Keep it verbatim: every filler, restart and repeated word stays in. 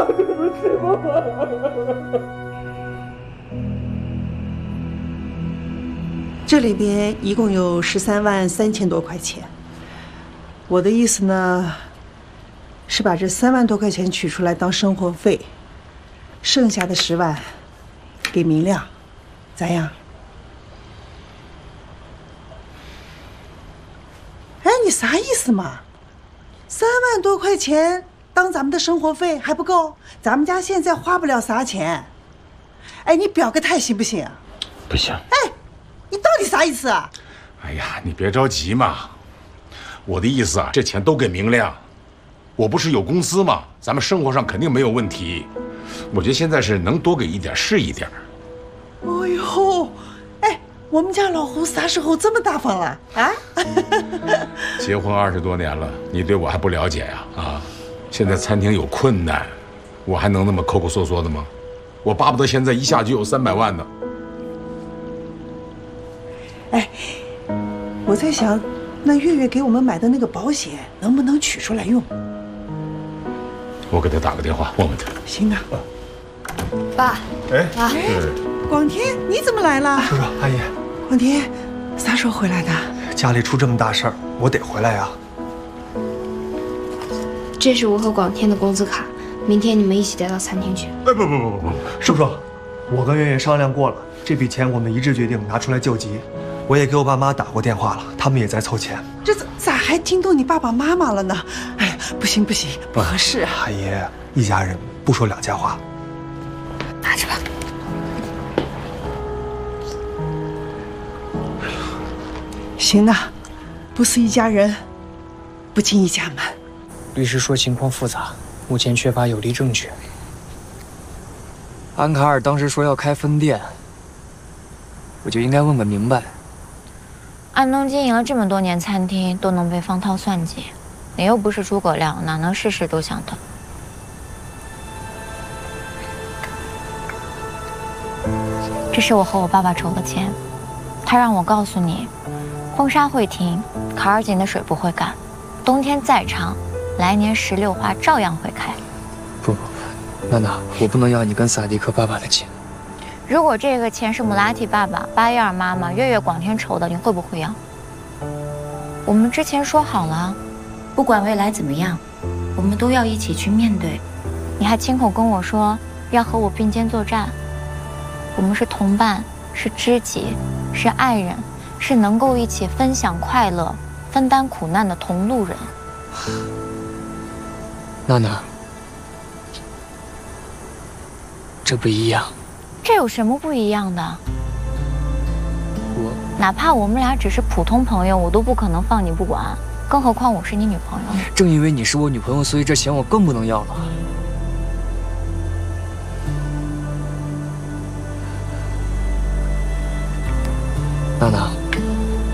妈，对不起，妈妈。 这里边一共有十三万三千多块钱。我的意思呢，是把这三万多块钱取出来当生活费，剩下的十万给明亮，咋样？哎，你啥意思嘛？三万多块钱当咱们的生活费还不够？咱们家现在花不了啥钱。哎，你表个态行不行？ 不行。 哎，你到底啥意思啊？ 哎呀，你别着急嘛。我的意思啊，这钱都给明亮。我不是有公司吗？咱们生活上肯定没有问题。我觉得现在是能多给一点是一点。 哎呦，哎，我们家老胡啥时候这么大方了啊？ 结婚二十多年了，你对我还不了解呀？啊，现在餐厅有困难，我还能那么抠抠缩缩的吗？我巴不得现在一下就有三百万呢。 哎，我在想，那月月给我们买的那个保险能不能取出来用？ 我给他打个电话，问问他。 行啊。 爸， 哎， 爸， 广天，你怎么来了？ 叔叔，阿姨， 广天，啥时候回来的？ 家里出这么大事儿，我得回来呀。 这是我和广天的工资卡，明天你们一起带到餐厅去。 哎，不不不不不，叔叔，我跟月月商量过了，这笔钱我们一致决定拿出来救急。我也给我爸妈打过电话了，他们也在凑钱。 这咋咋还惊动你爸爸妈妈了呢？哎，不行不行，不合适。 阿姨，一家人不说两家话。 拿着吧。 行啊，不是一家人，不进一家门。 律师说情况复杂，目前缺乏有力证据。安卡尔当时说要开分店，我就应该问个明白。 安东经营了这么多年餐厅，都能被方涛算计，你又不是诸葛亮，哪能事事都想到？这是我和我爸爸筹的钱，他让我告诉你，风沙会停，卡尔井的水不会干，冬天再长，来年石榴花照样会开。 不不不，娜娜，我不能要你跟萨迪克爸爸的钱。 如果这个钱是穆拉提爸爸、巴耶尔妈妈、月月广天筹的，你会不会要？我们之前说好了，不管未来怎么样，我们都要一起去面对。你还亲口跟我说要和我并肩作战。我们是同伴，是知己，是爱人，是能够一起分享快乐、分担苦难的同路人。 娜娜，这不一样。 这有什么不一样的？ 我哪怕我们俩只是普通朋友，我都不可能放你不管，更何况我是你女朋友。 正因为你是我女朋友，所以这钱我更不能要了。娜娜。